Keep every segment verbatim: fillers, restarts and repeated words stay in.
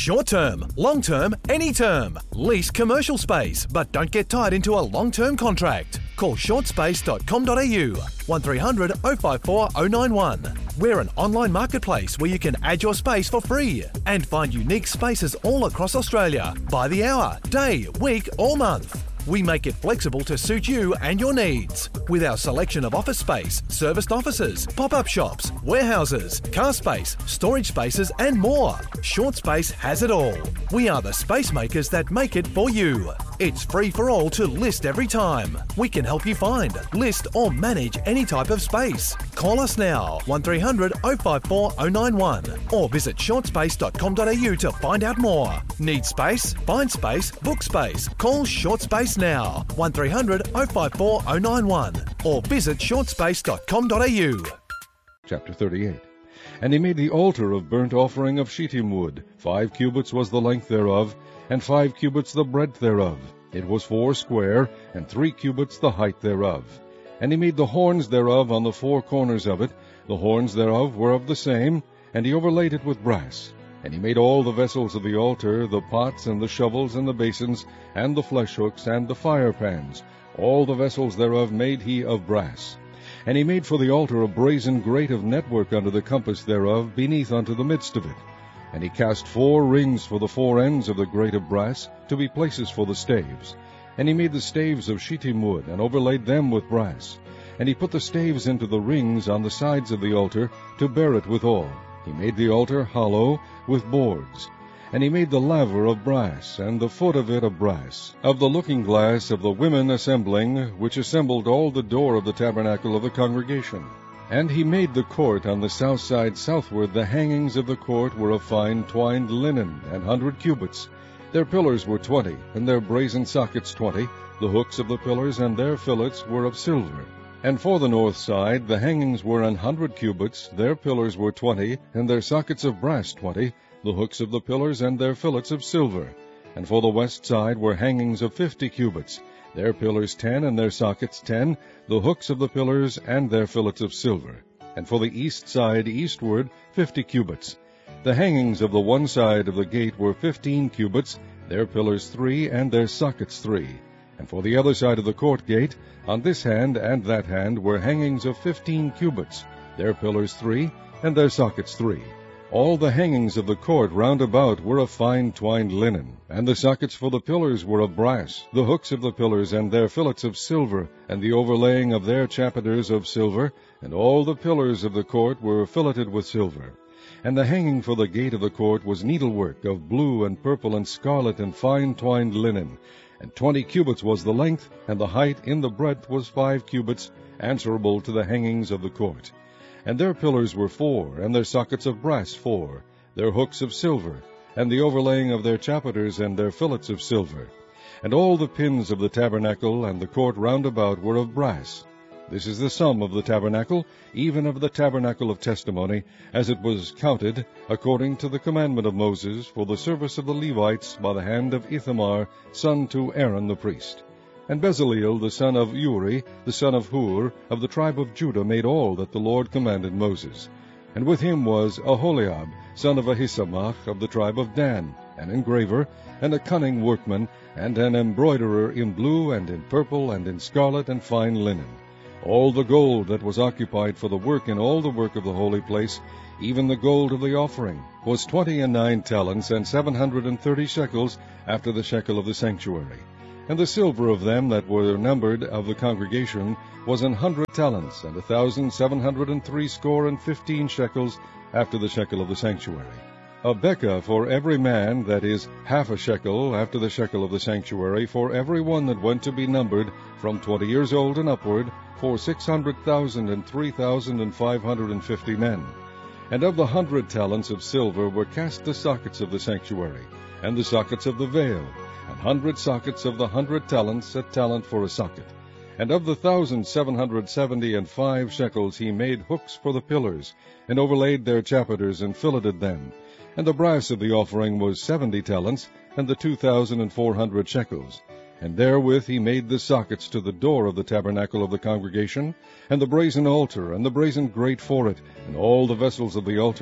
Short term, long term, any term. Lease commercial space, but don't get tied into a long-term contract. Call short space dot com dot a u, one three hundred oh five four oh nine one. We're an online marketplace where you can add your space for free and find unique spaces all across Australia by the hour, day, week or month. We make it flexible to suit you and your needs. With our selection of office space, serviced offices, pop-up shops, warehouses, car space, storage spaces and more. Short Space has it all. We are the space makers that make it for you. It's free for all to list every time. We can help you find, list or manage any type of space. Call us now, one three hundred oh five four oh nine one or visit short space dot com dot a u to find out more. Need space? Find space, book space. Call Short Space now, one three hundred oh five four oh nine one or visit short space dot com dot a u. Chapter thirty-eight. And he made the altar of burnt offering of shittim wood. Five cubits was the length thereof, and five cubits the breadth thereof. It was four square, and three cubits the height thereof. And he made the horns thereof on the four corners of it. The horns thereof were of the same, and he overlaid it with brass. And he made all the vessels of the altar, the pots, and the shovels, and the basins, and the flesh hooks, and the fire pans. All the vessels thereof made he of brass. And he made for the altar a brazen grate of network under the compass thereof, beneath unto the midst of it. And he cast four rings for the four ends of the grate of brass, to be places for the staves. And he made the staves of shittim wood, and overlaid them with brass. And he put the staves into the rings on the sides of the altar, to bear it withal. He made the altar hollow, with boards. And he made the laver of brass, and the foot of it of brass, of the looking glass of the women assembling, which assembled all the door of the tabernacle of the congregation. And he made the court on the south side southward. The hangings of the court were of fine twined linen, an hundred cubits. Their pillars were twenty, and their brazen sockets twenty. The hooks of the pillars and their fillets were of silver. And for the north side the hangings were an hundred cubits. Their pillars were twenty, and their sockets of brass twenty. The hooks of the pillars and their fillets of silver. And for the west side were hangings of fifty cubits. Their pillars ten, and their sockets ten. The hooks of the pillars and their fillets of silver. And for the east side eastward fifty cubits. The hangings of the one side of the gate were fifteen cubits. Their pillars three, and their sockets three. And for the other side of the court gate, on this hand and that hand, were hangings of fifteen cubits. Their pillars three, and their sockets three. All the hangings of the court round about were of fine twined linen, and the sockets for the pillars were of brass, the hooks of the pillars and their fillets of silver, and the overlaying of their chapiters of silver, and all the pillars of the court were filleted with silver. And the hanging for the gate of the court was needlework of blue and purple and scarlet and fine twined linen, and twenty cubits was the length, and the height in the breadth was five cubits, answerable to the hangings of the court. And their pillars were four, and their sockets of brass four, their hooks of silver, and the overlaying of their chapiters and their fillets of silver. And all the pins of the tabernacle and the court round about were of brass. This is the sum of the tabernacle, even of the tabernacle of testimony, as it was counted, according to the commandment of Moses, for the service of the Levites by the hand of Ithamar, son to Aaron the priest. And Bezaleel, the son of Uri, the son of Hur, of the tribe of Judah, made all that the Lord commanded Moses. And with him was Aholiab, son of Ahisamach, of the tribe of Dan, an engraver, and a cunning workman, and an embroiderer in blue, and in purple, and in scarlet, and fine linen. All the gold that was occupied for the work in all the work of the holy place, even the gold of the offering, was twenty and nine talents, and seven hundred and thirty shekels, after the shekel of the sanctuary. And the silver of them that were numbered of the congregation was an hundred talents, and a thousand seven hundred and three score and fifteen shekels, after the shekel of the sanctuary. A bekah for every man, that is, half a shekel, after the shekel of the sanctuary, for every one that went to be numbered, from twenty years old and upward, for six hundred thousand and three thousand and five hundred and fifty men. And of the hundred talents of silver were cast the sockets of the sanctuary, and the sockets of the veil, an hundred sockets of the hundred talents, a talent for a socket. And of the thousand seven hundred seventy and five shekels he made hooks for the pillars, and overlaid their chapiters, and filleted them. And the brass of the offering was seventy talents, and the two thousand and four hundred shekels. And therewith he made the sockets to the door of the tabernacle of the congregation, and the brazen altar, and the brazen grate for it, and all the vessels of the altar.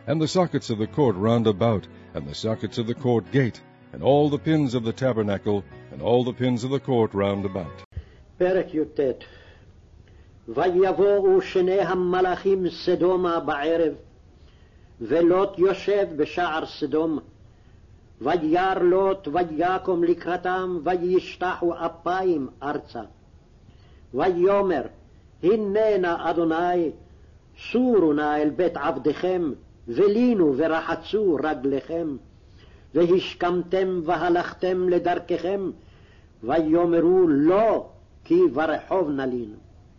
and the sockets of the court round about, and the sockets of the court gate, and all the pins of the tabernacle, and all the pins of the court round about. פרק י"ט. ויבואו שני המלאכים סדומה בערב, ולוט יושב בשער סדום. וירא לוט ויקום לקראתם, וישתחו אפיים ארצה. ויאמר, הננה אדוני, סורו נא אל בית עבדכם, ולינו ורחצו רגליכם, והשכמתם והלכתם לדרככם. ויאמרו לא, כי ברחוב נלין.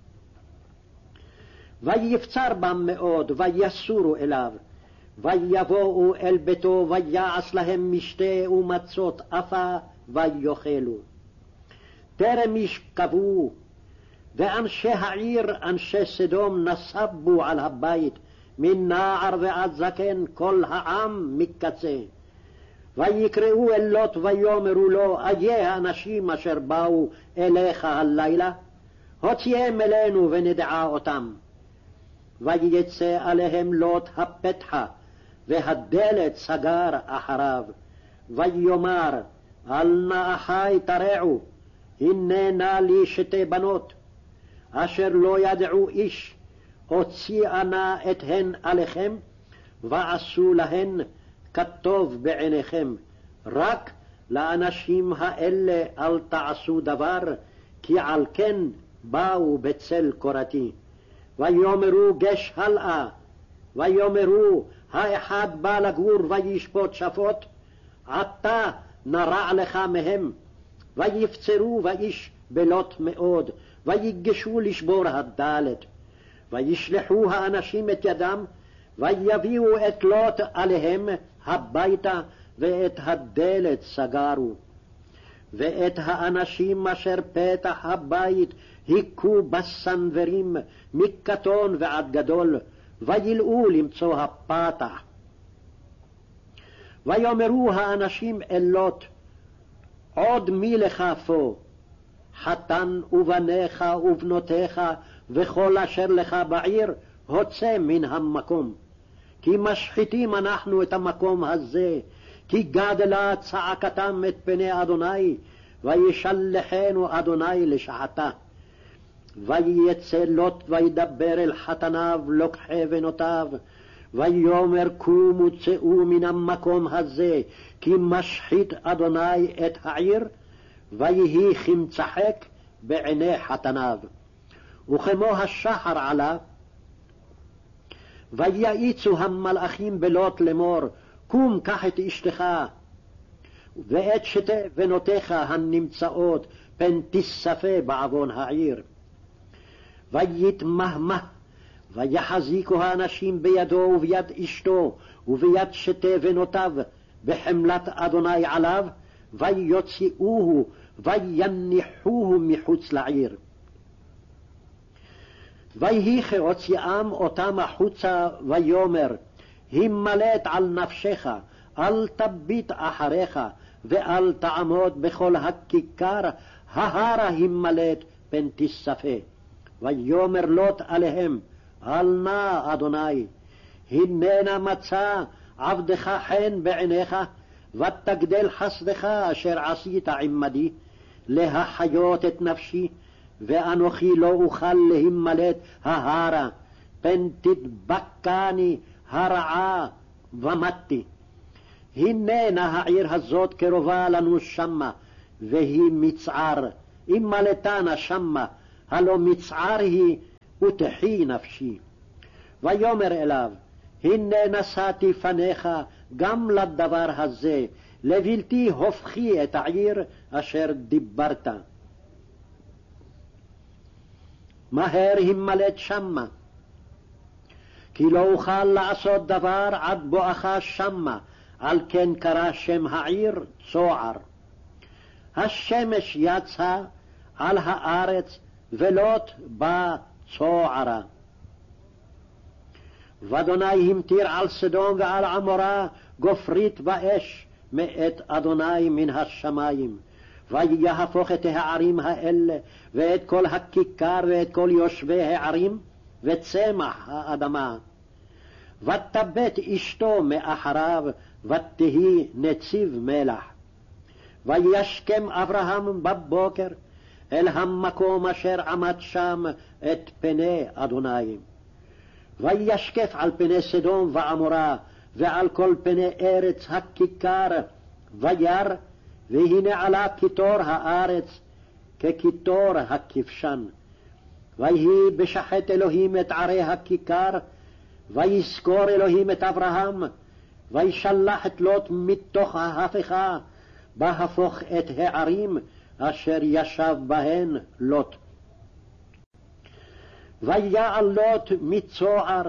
ויפצר בם מאוד, ויסורו אליו. ויבואו אל ביתו, ויעש להם משתה ומצות אפה, ויאכלו. טרם ישכבו, ואנשי העיר, אנשי סדום, נסבו על הבית, מנער ועד זקן, כל העם מקצה. ויקראו אל לוט ויאמרו לו, איה האנשים אשר באו אליך הלילה? הוציאם אלינו ונדעה אותם. ויצא עליהם לוט הפתחה, והדלת סגר אחריו. ויאמר, אל נא אחי תרעו, הנה נא לי שתי בנות, אשר לא ידעו איש, הוציאה נא את הן עליכם, ועשו להן כטוב בעיניכם. רק לאנשים האלה אל תעשו דבר, כי על כן באו בצל קורתי. ויאמרו גש הלאה, ויאמרו האחד בא לגור וישפוט שפוט, עתה נרע לך מהם. ויפצרו ואיש בלוט מאוד, ויגשו לשבור הדלת. וישלחו האנשים את ידם, ויביאו את לוט עליהם הביתה, ואת הדלת סגרו. ואת האנשים אשר פתח הבית היכו בסנוורים, מקטון ועד גדול, וילאו למצוא הפתח. ויאמרו האנשים אל לוט, עוד מי לך פה? חתן ובניך ובנותיך וכל אשר לך בעיר, הוצא מן המקום. כי משחיתים אנחנו את המקום הזה, כי גדלה צעקתם את פני אדוני, וישלחנו אדוני לשחתה. ויצא לוט וידבר אל חתניו לוקחי בנותיו, ויאמר קומו צאו מן המקום הזה, כי משחית אדוני את העיר, ויהי כמצחק בעיני חתניו. וכמו השחר עלה, ויעיצו המלאכים בלוט לאמור, קום קח את אשתך ואת שתי בנותיך הנמצאות, פן תספה בעוון העיר. ויתמהמה, ויחזיקו האנשים בידו וביד אשתו וביד שתי בנותיו בחמלת אדוני עליו, ויוציאוהו ויניחוהו מחוץ לעיר. ויהי כהוציאם אותם החוצה, ויאמר, הימלט על נפשך, אל תביט אחריך, ואל תעמוד בכל הכיכר, ההרה הימלט פן תספה. ויאמר לוט עליהם, אל נא אדוני, הננה מצא עבדך חן בעיניך, ותגדל חסדך אשר עשית עמדי, להחיות את נפשי, ואנוכי לא אוכל להימלט ההרה, פן תדבקני הרעה ומתי. הננה העיר הזאת קרובה לנו שמה, והיא מצער, אם מלטנה שמה, הלא מצער היא, ותחי נפשי. ויאמר אליו, הנה נשאתי פניך גם לדבר הזה, לבלתי הופכי את העיר אשר דיברת. מהר הימלט שמה, כי לא אוכל לעשות דבר עד בואך שמה, על כן קרא שם העיר צוער. השמש יצא על הארץ, ולוט בא צוערה. ואדוני המטיר על סדום ועל עמורה גופרית באש מאת אדוני מן השמיים, ויהפוך את הערים האלה ואת כל הכיכר ואת כל יושבי הערים וצמח האדמה. ותבט אשתו מאחריו, ותהי נציב מלח. וישכם אברהם בבוקר אל המקום אשר עמד שם את פני אדוני. וישקף על פני סדום ועמורה, ועל כל פני ארץ הכיכר, ויר, והנה עלה קיטור הארץ, כקיטור הכבשן. ויהי בשחט אלוהים את ערי הכיכר, ויזכור אלוהים את אברהם, וישלח את לוט מתוך ההפכה, בהפוך את הערים אשר ישב בהן לוט. ויעל לוט מצוער,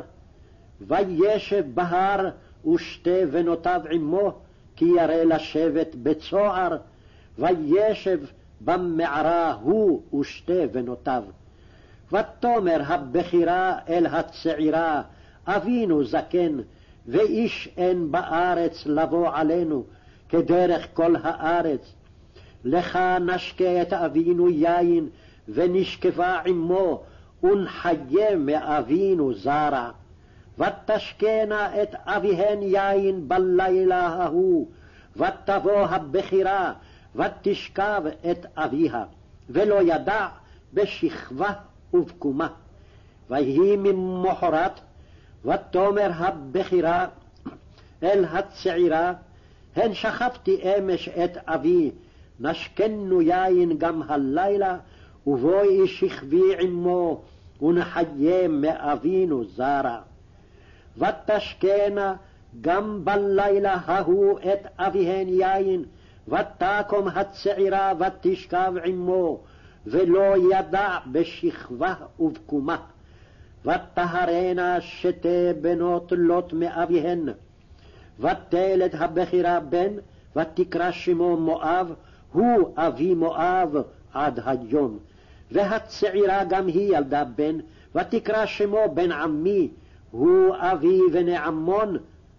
וישב בהר, ושתי בנותיו עמו, כי ירא לשבת בצוער, וישב במערה הוא ושתי בנותיו. ותאמר הבכירה אל הצעירה, אבינו זקן, ואיש אין בארץ לבוא עלינו, כדרך כל הארץ. לך נשקה את אבינו יין, ונשקפה עמו, ונחיה מאבינו זרע. ותשקנה את אביהן יין בלילה ההוא, ותבוא הבכירה, ותשכב את אביה, ולא ידע בשכבה ובקומה. ויהי ממחרת, ותאמר הבכירה אל הצעירה, הן שכבתי אמש את אבי, נשקנו יין גם הלילה, ובואי שכבי עמו, ונחיה מאבינו זרע. ותשקנה גם בלילה ההוא את אביהן יין, ותקום הצעירה ותשכב עמו, ולא ידע בשכבה ובקומה. ותהרנה שתי בנות לוט מאביהן. ותלד הבכירה בן, ותקרא שמו מואב, הוא אבי מואב עד היום. והצעירה גם היא ילדה בן, ותקרא שמו בן עמי, הוא אבי בני עמון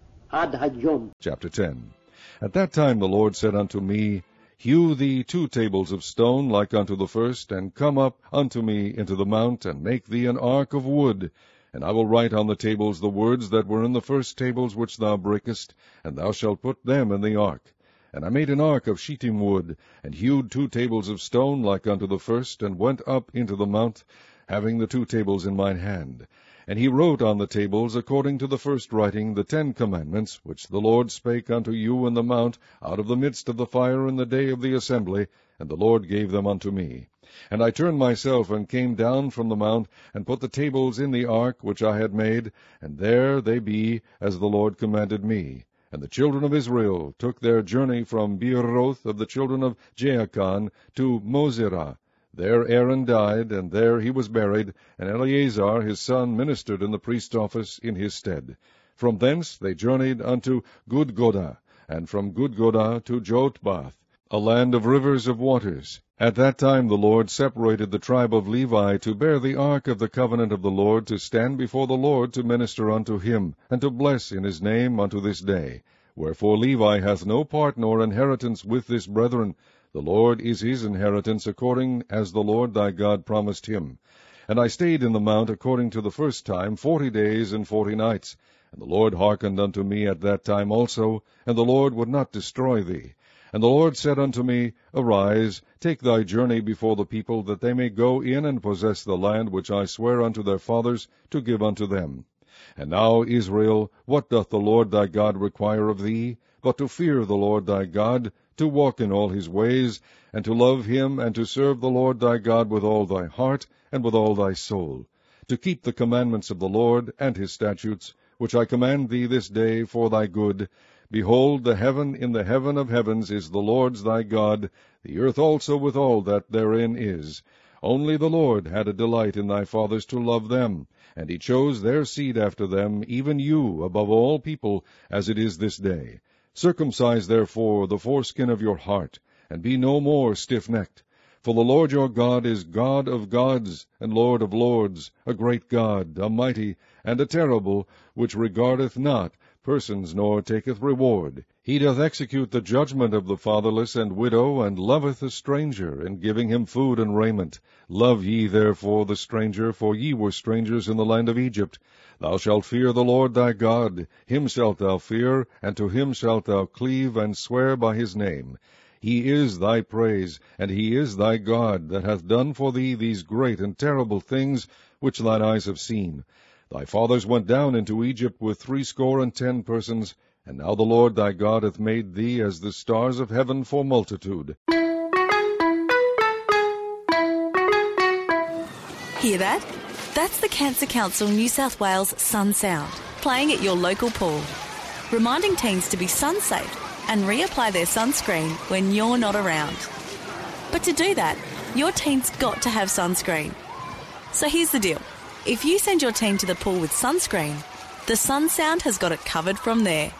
עד היום. Chapter ten. At that time the Lord said unto me, Hew thee two tables of stone like unto the first, and come up unto me into the mount, and make thee an ark of wood. And I will write on the tables the words that were in the first tables which thou breakest, and thou shalt put them in the ark. And I made an ark of shittim wood, and hewed two tables of stone like unto the first, and went up into the mount, having the two tables in mine hand. And he wrote on the tables, according to the first writing, the Ten Commandments, which the Lord spake unto you in the mount, out of the midst of the fire in the day of the assembly, and the Lord gave them unto me. And I turned myself, and came down from the mount, and put the tables in the ark which I had made, and there they be, as the Lord commanded me. And the children of Israel took their journey from Beeroth of the children of Jaachan to Mosera. There Aaron died, and there he was buried, and Eleazar his son ministered in the priest's office in his stead. From thence they journeyed unto Gudgodah, and from Gudgodah to Jotbath, a land of rivers of waters. At that time the Lord separated the tribe of Levi to bear the ark of the covenant of the Lord, to stand before the Lord to minister unto him, and to bless in his name unto this day. Wherefore Levi hath no part nor inheritance with this brethren. The Lord is his inheritance, according as the Lord thy God promised him. And I stayed in the mount according to the first time forty days and forty nights. And the Lord hearkened unto me at that time also, and the Lord would not destroy thee. And the Lord said unto me, Arise, take thy journey before the people, that they may go in and possess the land which I swear unto their fathers to give unto them. And now, Israel, what doth the Lord thy God require of thee, but to fear the Lord thy God, to walk in all his ways, and to love him, and to serve the Lord thy God with all thy heart, and with all thy soul, to keep the commandments of the Lord, and his statutes, which I command thee this day for thy good. Behold, the heaven in the heaven of heavens is the Lord's thy God, the earth also with all that therein is. Only the Lord had a delight in thy fathers to love them, and he chose their seed after them, even you, above all people, as it is this day. Circumcise therefore the foreskin of your heart, and be no more stiff-necked. For the Lord your God is God of gods, and Lord of lords, a great God, a mighty, and a terrible, which regardeth not, persons, nor taketh reward. He doth execute the judgment of the fatherless and widow, and loveth a stranger, in giving him food and raiment. Love ye therefore the stranger, for ye were strangers in the land of Egypt. Thou shalt fear the Lord thy God, him shalt thou fear, and to him shalt thou cleave, and swear by his name. He is thy praise, and he is thy God, that hath done for thee these great and terrible things, which thine eyes have seen. Thy fathers went down into Egypt with threescore and ten persons, and now the Lord thy God hath made thee as the stars of heaven for multitude. Hear that? That's the Cancer Council New South Wales Sun Sound, playing at your local pool, reminding teens to be sun safe and reapply their sunscreen when you're not around. But to do that, your teen's got to have sunscreen. So here's the deal. If you send your teen to the pool with sunscreen, the Sun Sound has got it covered from there.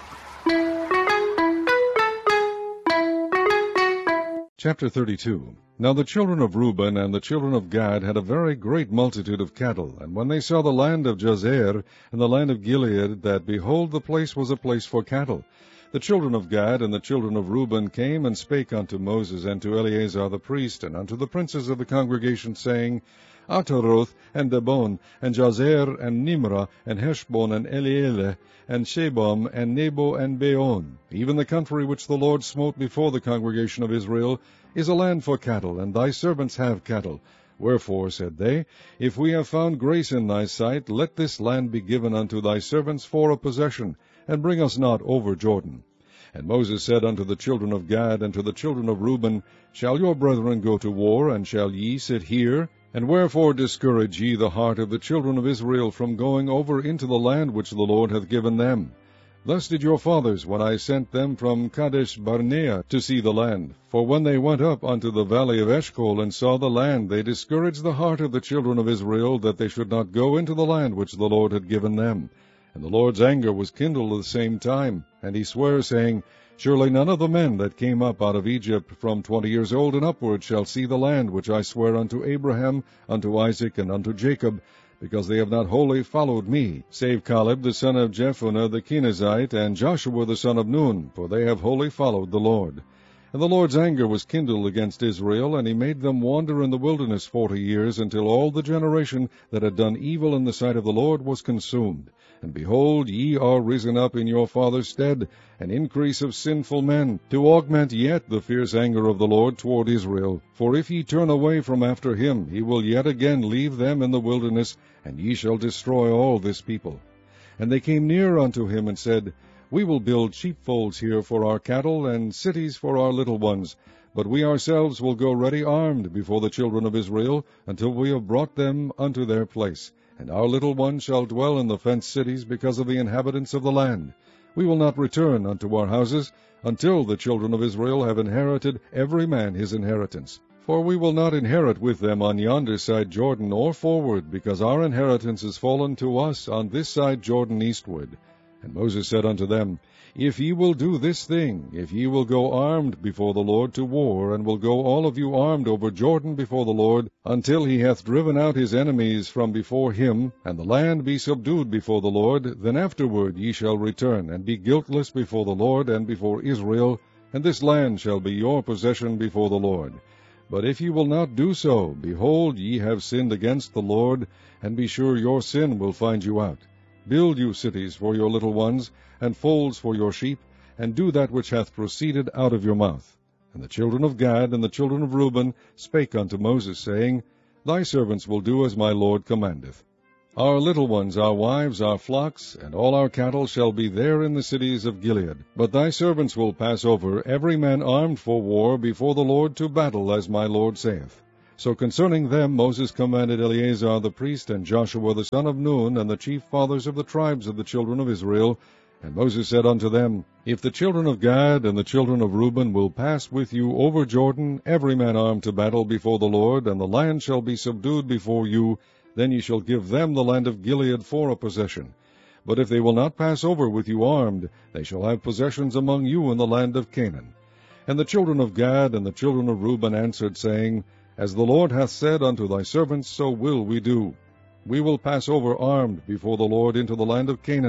Chapter thirty-two. Now the children of Reuben and the children of Gad had a very great multitude of cattle, and when they saw the land of Jazer and the land of Gilead, that, behold, the place was a place for cattle, the children of Gad and the children of Reuben came and spake unto Moses and to Eleazar the priest, and unto the princes of the congregation, saying, Ataroth, and Dibon, and Jazer, and Nimrah, and Heshbon, and Elealeh, and Shebam, and Nebo, and Beon, even the country which the Lord smote before the congregation of Israel, is a land for cattle, and thy servants have cattle. Wherefore, said they, if we have found grace in thy sight, let this land be given unto thy servants for a possession, and bring us not over Jordan. And Moses said unto the children of Gad and to the children of Reuben, Shall your brethren go to war, and shall ye sit here? And wherefore discourage ye the heart of the children of Israel from going over into the land which the Lord hath given them? Thus did your fathers, when I sent them from Kadesh Barnea to see the land. For when they went up unto the valley of Eshcol, and saw the land, they discouraged the heart of the children of Israel, that they should not go into the land which the Lord had given them. And the Lord's anger was kindled at the same time, and he sware, saying, Surely none of the men that came up out of Egypt from twenty years old and upward shall see the land which I swear unto Abraham, unto Isaac, and unto Jacob, because they have not wholly followed me, save Caleb the son of Jephunneh the Kenizzite, and Joshua the son of Nun, for they have wholly followed the Lord. And the Lord's anger was kindled against Israel, and he made them wander in the wilderness forty years, until all the generation that had done evil in the sight of the Lord was consumed. And behold, ye are risen up in your father's stead, an increase of sinful men, to augment yet the fierce anger of the Lord toward Israel. For if ye turn away from after him, he will yet again leave them in the wilderness, and ye shall destroy all this people. And they came near unto him, and said, We will build sheepfolds here for our cattle, and cities for our little ones. But we ourselves will go ready armed before the children of Israel, until we have brought them unto their place. And our little ones shall dwell in the fenced cities because of the inhabitants of the land. We will not return unto our houses, until the children of Israel have inherited every man his inheritance. For we will not inherit with them on yonder side Jordan, or forward, because our inheritance is fallen to us on this side Jordan eastward. And Moses said unto them, If ye will do this thing, if ye will go armed before the Lord to war, and will go all of you armed over Jordan before the Lord, until he hath driven out his enemies from before him, and the land be subdued before the Lord, then afterward ye shall return, and be guiltless before the Lord and before Israel, and this land shall be your possession before the Lord. But if ye will not do so, behold, ye have sinned against the Lord, and be sure your sin will find you out. Build you cities for your little ones, and folds for your sheep, and do that which hath proceeded out of your mouth. And the children of Gad and the children of Reuben spake unto Moses, saying, Thy servants will do as my Lord commandeth. Our little ones, our wives, our flocks, and all our cattle shall be there in the cities of Gilead. But thy servants will pass over, every man armed for war, before the Lord to battle, as my Lord saith. So concerning them Moses commanded Eleazar the priest, and Joshua the son of Nun, and the chief fathers of the tribes of the children of Israel. And Moses said unto them, If the children of Gad and the children of Reuben will pass with you over Jordan, every man armed to battle before the Lord, and the land shall be subdued before you, then ye shall give them the land of Gilead for a possession. But if they will not pass over with you armed, they shall have possessions among you in the land of Canaan. And the children of Gad and the children of Reuben answered, saying, As the Lord hath said unto thy servants, so will we do. We will pass over armed before the Lord into the land of Canaan,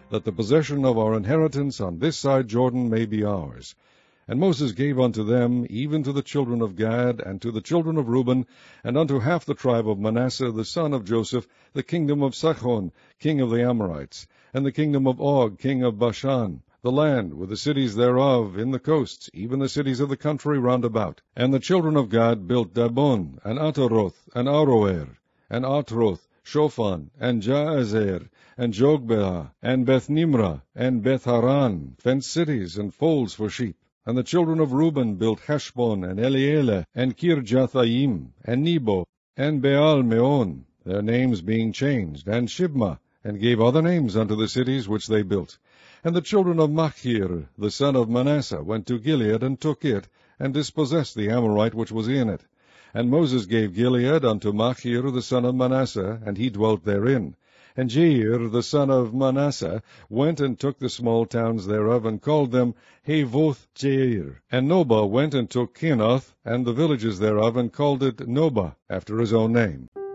that the possession of our inheritance on this side Jordan may be ours. And Moses gave unto them, even to the children of Gad, and to the children of Reuben, and unto half the tribe of Manasseh, the son of Joseph, the kingdom of Sihon, king of the Amorites, and the kingdom of Og, king of Bashan, the land with the cities thereof in the coasts, even the cities of the country round about. And the children of Gad built Dabon, and Ataroth, and Aroer, and Atroth, Shophan, and Jaazer, and Jogbeah, and Beth-Nimrah, and Beth-Haran, fenced cities and folds for sheep. And the children of Reuben built Heshbon, and Elealeh, and Kirjathaim, and Nebo, and Baal-meon, their names being changed, and Shibmah, and gave other names unto the cities which they built. And the children of Machir, the son of Manasseh, went to Gilead, and took it, and dispossessed the Amorite which was in it. And Moses gave Gilead unto Machir the son of Manasseh, and he dwelt therein. And Jair the son of Manasseh went and took the small towns thereof, and called them Havoth Jair. And Nobah went and took Kenath, and the villages thereof, and called it Nobah, after his own name.